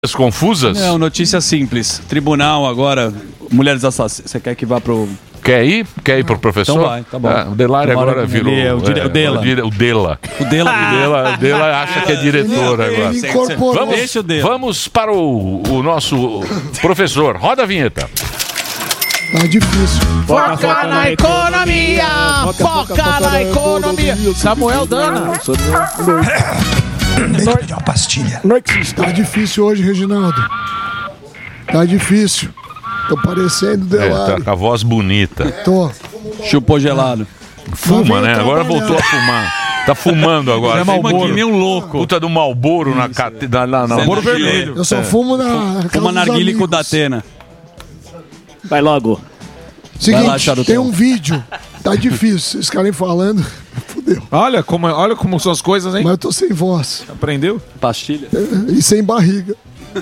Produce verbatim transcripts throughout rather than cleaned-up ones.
confusas? Não, notícia simples. Tribunal agora, mulheres assassinas. Você quer que vá pro... Quer ir? Quer ir pro professor? Então vai, tá bom. Ah, o Delari Agora agora virou... ele é o, dire... é, o Dela. O, dire... o Dela. O Dela. O Dela, o Dela acha que é diretor ele, agora. ele incorporou. Vamos, Deixa o Dela. vamos para o, o nosso professor. Roda a vinheta. Tá difícil. Foca, foca na economia! Foca, foca, foca na economia! Samuel Dana! Pedir uma pastilha. Tá difícil hoje, Reginaldo. Tá difícil. Tô parecendo É, Delari. tá com a voz bonita. Tô. Chupou gelado. Fuma, né? Agora voltou a fumar. Tá fumando agora. É Malboro. Nem um louco. Puta do Malboro na cate... na, na, na... Malboro vermelho. Eu só É. fumo na. Fuma narguile com o Datena. Vai logo. Seguinte, Vai lá, Charutão. tem um vídeo. Tá difícil. Vocês ficarem falando. Fudeu. Olha como, olha como são as coisas, hein? Mas eu tô sem voz. Aprendeu? Pastilha. E sem barriga.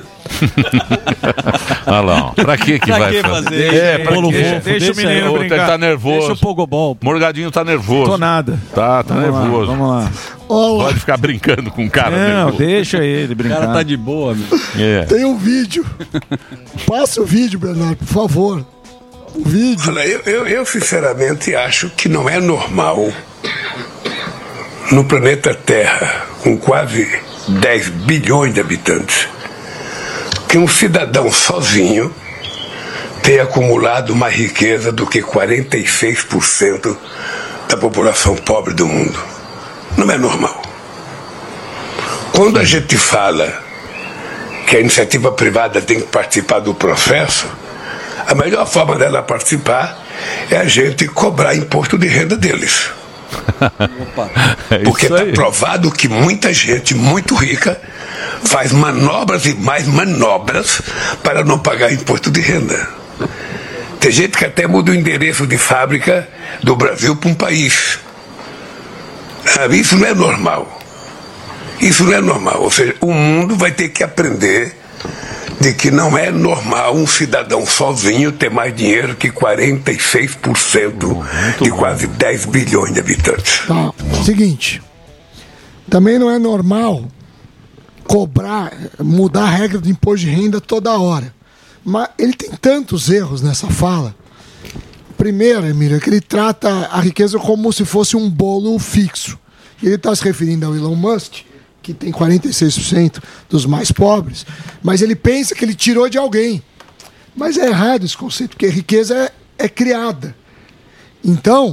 Olha lá, ó. Pra que que Pra vai que fazer? fazer? É, pra Bolo quê? fofo, Deixa o deixa menino aí. Ô, ele brincar. tá nervoso. Deixa o pogobol. Morgadinho tá nervoso. Tô nada. Tá, tá Vamos lá, nervoso. vamos lá. Olha lá. Pode ficar brincando com o cara Não, nervoso. deixa ele O brincar. cara tá de boa, meu. É. Tem um vídeo. Passa o vídeo, Bernardo, por favor. O vídeo. Olha, eu, eu, eu sinceramente acho que não é normal no planeta Terra, com quase dez bilhões de habitantes, que um cidadão sozinho tenha acumulado mais riqueza do que quarenta e seis por cento da população pobre do mundo. Não é normal. Quando a gente fala que a iniciativa privada tem que participar do processo, a melhor forma dela participar é a gente cobrar imposto de renda deles. É Porque isso está aí. provado que muita gente muito rica faz manobras e mais manobras para não pagar imposto de renda. Tem gente que até muda o endereço de fábrica do Brasil para um país. Ah, Isso não é normal. Isso não é normal. Ou seja, o mundo vai ter que aprender de que não é normal um cidadão sozinho ter mais dinheiro que quarenta e seis por cento de quase dez bilhões de habitantes. Tá. Seguinte. Também não é normal cobrar, mudar a regra do imposto de renda toda hora. Mas ele tem tantos erros nessa fala. Primeiro, Emílio, é que ele trata a riqueza como se fosse um bolo fixo. E ele está se referindo ao Elon Musk, que tem quarenta e seis por cento dos mais pobres, mas ele pensa que ele tirou de alguém. Mas é errado esse conceito, porque a riqueza é, é criada. Então,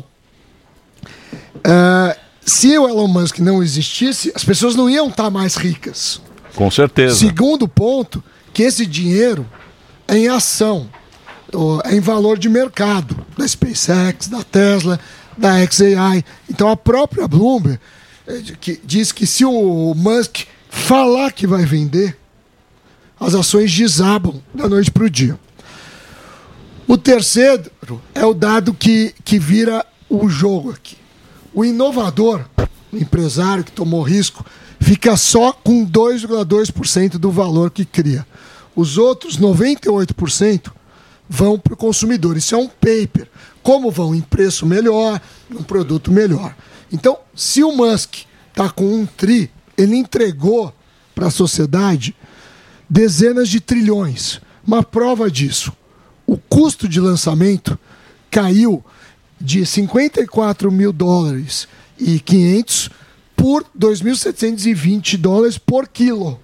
uh, se o Elon Musk não existisse, as pessoas não iam estar mais ricas. Com certeza. Segundo ponto, que esse dinheiro é em ação, ou é em valor de mercado, da SpaceX, da Tesla, da X A I. Então a própria Bloomberg eh, que diz que se o Musk falar que vai vender, as ações desabam da noite para o dia. O terceiro é o dado que, que vira o jogo aqui. O inovador, o empresário que tomou risco, fica só com dois vírgula dois por cento do valor que cria. Os outros noventa e oito por cento vão para o consumidor. Isso é um paper. Como vão em preço melhor, um produto melhor. Então, se o Musk está com um tri, ele entregou para a sociedade dezenas de trilhões. Uma prova disso, o custo de lançamento caiu de cinquenta e quatro mil dólares e quinhentos por dois mil setecentos e vinte dólares por quilo.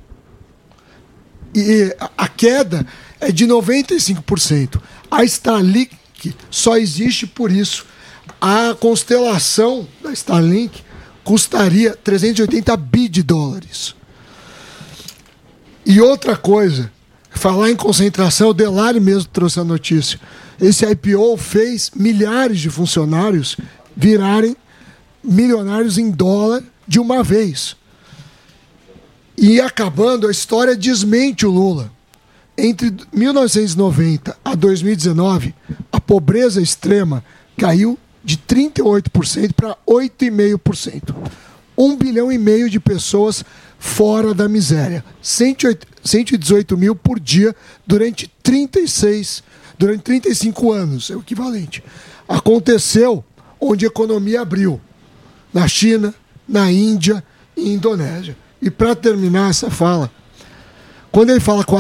E a queda é de noventa e cinco por cento. A Starlink só existe por isso. A constelação da Starlink custaria trezentos e oitenta bi de dólares. E outra coisa, falar em concentração, o Delari mesmo trouxe a notícia. Esse I P O fez milhares de funcionários virarem milionários em dólar de uma vez. E acabando, a história desmente o Lula. Entre mil novecentos e noventa a dois mil e dezenove, a pobreza extrema caiu de trinta e oito por cento para oito vírgula cinco por cento. Um bilhão e meio de pessoas fora da miséria. cento e dezoito mil por dia durante trinta e seis, durante trinta e cinco anos, é o equivalente. Aconteceu onde a economia abriu. Na China, na Índia e Indonésia. E para terminar essa fala, Quando ele fala